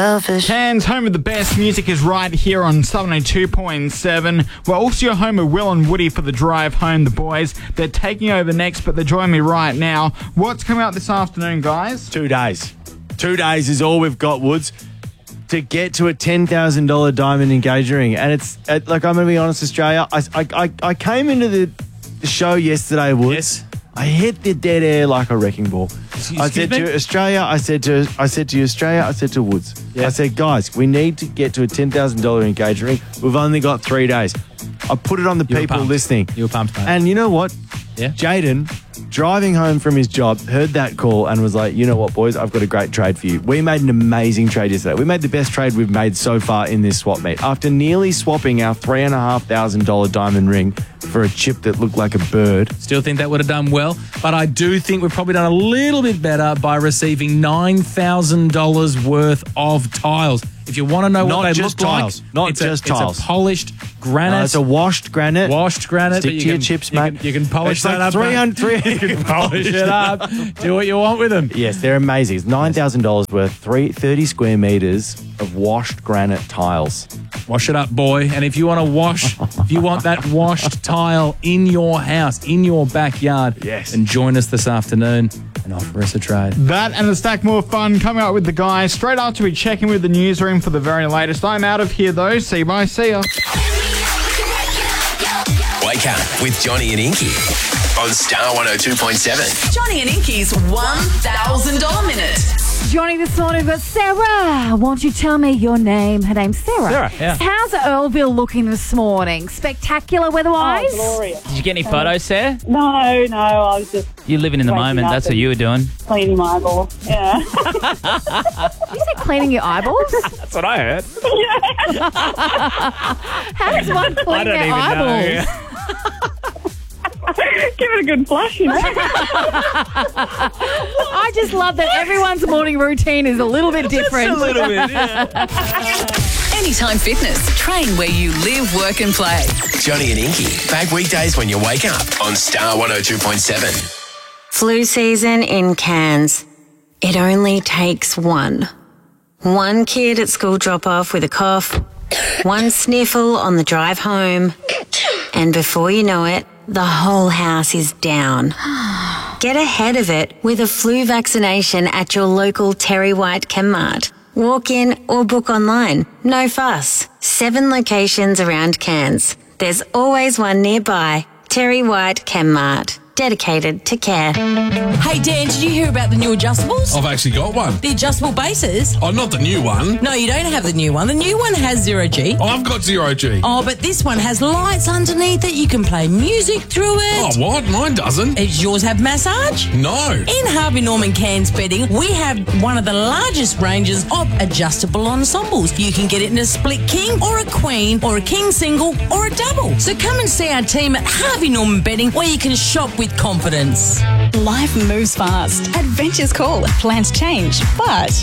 Cairns, home of the best music, is right here on 702.7. We're also your home of Will and Woody for the drive home. The boys, they're taking over next, but they're joining me right now. What's coming out this afternoon, guys? 2 days. 2 days is all we've got, Woods, to get to a $10,000 diamond engagement ring. And it's like, I'm going to be honest, Australia. I came into the show yesterday, Woods. Yes. I hit the dead air like a wrecking ball. I said to Australia, I said to you, Australia, I said to Woods. Yeah. I said, guys, we need to get to a $10,000 engagement ring. We've only got 3 days. I put it on the people listening. You were pumped, mate. And you know what? Yeah. Jaden, driving home from his job, heard that call and was like, you know what, boys, I've got a great trade for you. We made an amazing trade yesterday. We made the best trade we've made so far in this swap meet. After nearly swapping our $3,500 diamond ring for a chip that looked like a bird. Still think that would have done well, but I do think we've probably done a little bit better by receiving $9,000 worth of tiles. If you want to know what they look tiles. like, Not just tiles. It's a polished granite. It's a washed granite. Washed granite. Stick to your chips, mate. You can polish it's that like up. 300. You can polish it up. Do what you want with them. Yes, they're amazing. It's $9,000 worth, 30 square metres of washed granite tiles. Wash it up, boy. And if you want if you want that washed tile in your house, in your backyard, yes, then join us this afternoon and offer us a trade. That and a stack more fun coming up with the guys straight after we check in with the newsroom for the very latest. I'm out of here, though. See you, bye. See ya. Wake up with Johnny and Inky on Star 102.7. Johnny and Inky's $1,000 minute. Johnny this morning, but Sarah, won't you tell me your name? Her name's Sarah. Sarah, yeah. How's Earlville looking this morning? Spectacular weather-wise? Oh, glorious. Did you get any photos, Sarah? No, I was just You're living in the waking moment. up That's what and you were doing. cleaning my eyeballs. Yeah. Did you say cleaning your eyeballs? That's what I heard. How does one clean their eyeballs? Give it a good flush, you know. I just love that everyone's morning routine is a little bit different. Just a little bit, yeah. Anytime Fitness. Train where you live, work and play. Johnny and Inky, back weekdays when you wake up on Star 102.7. Flu season in Cairns. It only takes one. One kid at school drop-off with a cough, one sniffle on the drive home, and before you know it, the whole house is down. Get ahead of it with a flu vaccination at your local Terry White Chemmart. Walk in or book online. No fuss. 7 locations around Cairns. There's always one nearby. Terry White Chemmart. Dedicated to care. Hey, Dan, did you hear about the new adjustables? I've actually got one. The adjustable bases? Oh, not the new one. No, you don't have the new one. The new one has 0G. Oh, I've got 0G. Oh, but this one has lights underneath it. You can play music through it. Oh, what? Mine doesn't. Does yours have massage? No. In Harvey Norman Cairns Bedding, we have one of the largest ranges of adjustable ensembles. You can get it in a split king or a queen or a king single or a double. So come and see our team at Harvey Norman Bedding where you can shop with confidence. Life moves fast. Adventures call. Plans change. But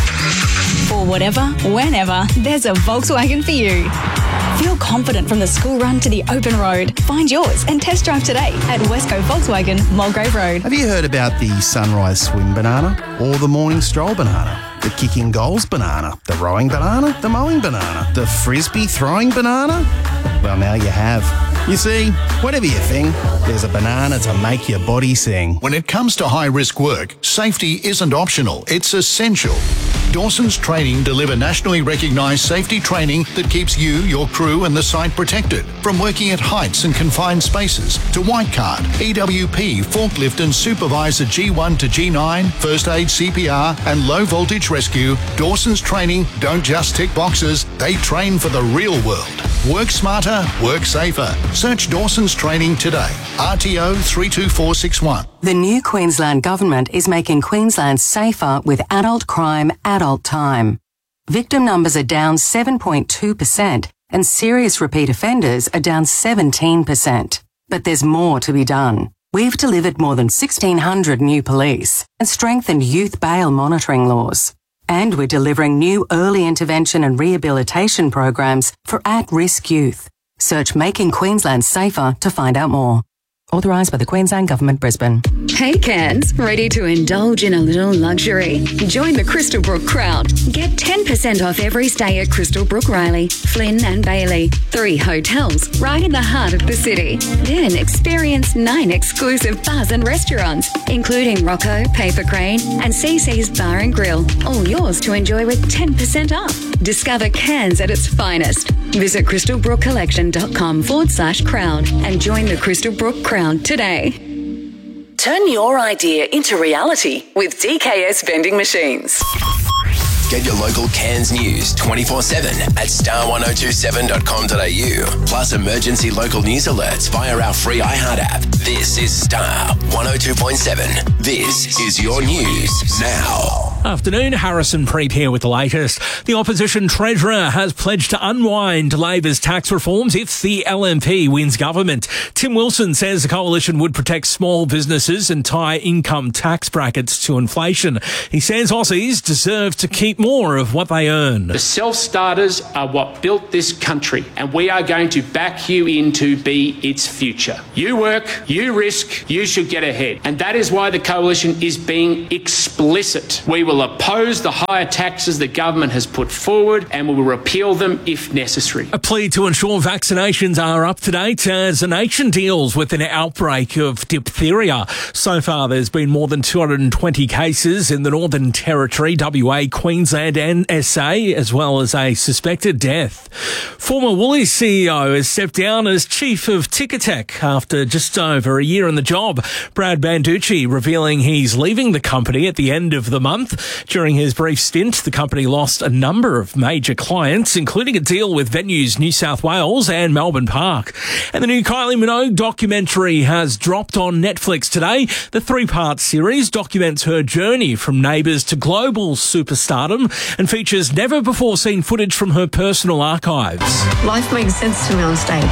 for whatever, whenever, there's a Volkswagen for you. Feel confident from the school run to the open road. Find yours and test drive today at Westco Volkswagen, Mulgrave Road. Have you heard about the sunrise swim banana or the morning stroll banana? The kicking goals banana, the rowing banana, the mowing banana, the frisbee throwing banana? Well, now you have. You see, whatever your thing, there's a banana to make your body sing. When it comes to high-risk work, safety isn't optional, it's essential. Dawson's Training deliver nationally recognised safety training that keeps you, your crew and the site protected. From working at heights and confined spaces to white card, EWP, forklift and supervisor G1 to G9, first aid, CPR and low voltage rescue, Dawson's Training don't just tick boxes, they train for the real world. Work smarter, work safer. Search Dawson's Training today. RTO 32461. The new Queensland Government is making Queensland safer with adult crime, adult time. Victim numbers are down 7.2% and serious repeat offenders are down 17%. But there's more to be done. We've delivered more than 1,600 new police and strengthened youth bail monitoring laws. And we're delivering new early intervention and rehabilitation programs for at-risk youth. Search Making Queensland Safer to find out more. Authorised by the Queensland Government, Brisbane. Hey Cairns, ready to indulge in a little luxury? Join the Crystal Brook crowd. Get 10% off every stay at Crystal Brook Riley, Flynn and Bailey. 3 hotels right in the heart of the city. Then experience 9 exclusive bars and restaurants, including Rocco, Paper Crane and CC's Bar and Grill. All yours to enjoy with 10% off. Discover Cairns at its finest. Visit crystalbrookcollection.com/crowd and join the Crystal Brook crowd today. Turn your idea into reality with DKS vending machines. Get your local Cairns news 24/7 at star1027.com.au. Plus emergency local news alerts via our free iHeart app. This is Star 102.7. This is your news now. Afternoon, Harrison Preet here with the latest. The opposition treasurer has pledged to unwind Labor's tax reforms if the LNP wins government. Tim Wilson says the coalition would protect small businesses and tie income tax brackets to inflation. He says Aussies deserve to keep more of what they earn. The self-starters are what built this country, and we are going to back you in to be its future. You work, you risk, you should get ahead. And that is why the coalition is being explicit. We will oppose the higher taxes the government has put forward and we will repeal them if necessary. A plea to ensure vaccinations are up to date as the nation deals with an outbreak of diphtheria. So far, there's been more than 220 cases in the Northern Territory, WA, Queensland and SA, as well as a suspected death. Former Woolies CEO has stepped down as chief of Ticketek after just over a year in the job. Brad Banducci revealing he's leaving the company at the end of the month. During his brief stint, the company lost a number of major clients, including a deal with Venues New South Wales and Melbourne Park. And the new Kylie Minogue documentary has dropped on Netflix today. The 3-part series documents her journey from Neighbours to global superstardom and features never-before-seen footage from her personal archives. Life makes sense to me on stage.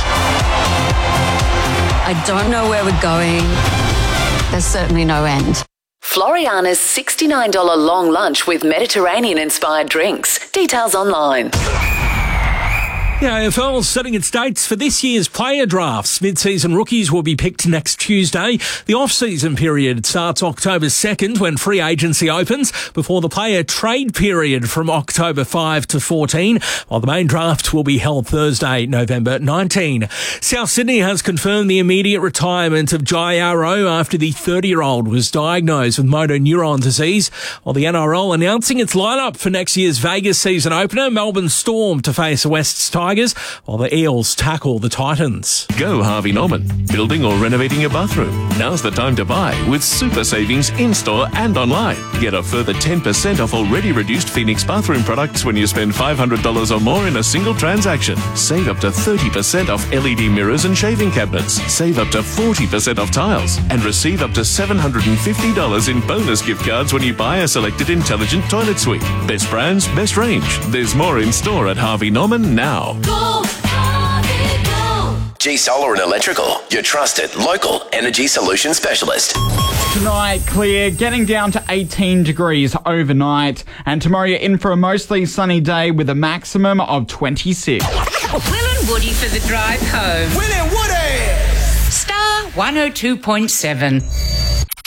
I don't know where we're going. There's certainly no end. Floriana's $69 long lunch with Mediterranean-inspired drinks. Details online. The AFL setting its dates for this year's player drafts. Mid-season rookies will be picked next Tuesday. The off-season period starts October 2nd when free agency opens, before the player trade period from October 5 to 14, while the main draft will be held Thursday, November 19. South Sydney has confirmed the immediate retirement of Jai Arrow after the 30-year-old was diagnosed with motor neuron disease, while the NRL announcing its lineup for next year's Vegas season opener. Melbourne Storm to face the Wests Tigers, while the Eels tackle the Titans. Go Harvey Norman. Building or renovating your bathroom? Now's the time to buy with super savings in-store and online. Get a further 10% off already reduced Phoenix bathroom products when you spend $500 or more in a single transaction. Save up to 30% off LED mirrors and shaving cabinets. Save up to 40% off tiles. And receive up to $750 in bonus gift cards when you buy a selected intelligent toilet suite. Best brands, best range. There's more in store at Harvey Norman now. Go, Harvey, go. G Solar and Electrical, your trusted local energy solution specialist. Tonight, clear, getting down to 18 degrees overnight. And tomorrow you're in for a mostly sunny day with a maximum of 26. Will and Woody for the drive home. Will and Woody! Star 102.7.